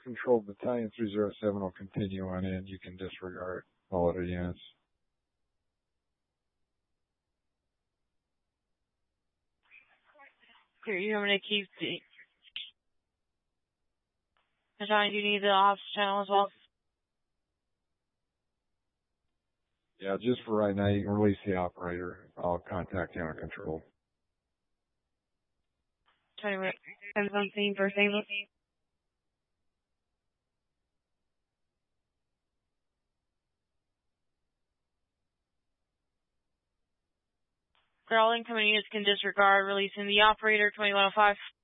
Control Battalion 307 will continue on in. You can disregard all other units. Here, you want me to keep the... John, do you need the ops channel as well? Yeah, just for right now, you can release the operator. I'll contact Counter Control. 10-17 for St. Louis. For all incoming units can disregard releasing the operator 2105.